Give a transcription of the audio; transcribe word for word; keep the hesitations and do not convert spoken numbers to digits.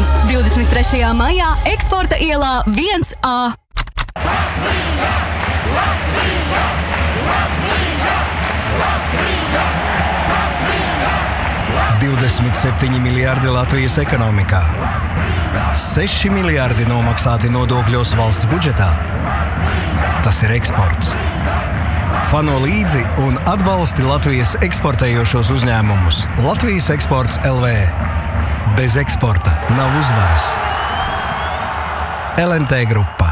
Pieņemts divdesmit trešajā maijā Eksporta ielā viens A. divdesmit septiņi miljardi Latvijas ekonomikā. seši miljardi nomaksāti nodokļos valsts budžetā. Tas ir eksports. Fano līdzi un atbalsti Latvijas eksportējošos uzņēmumus. Latvijas eksports L V. Bez eksporta nav uzvaras. L M T grupa.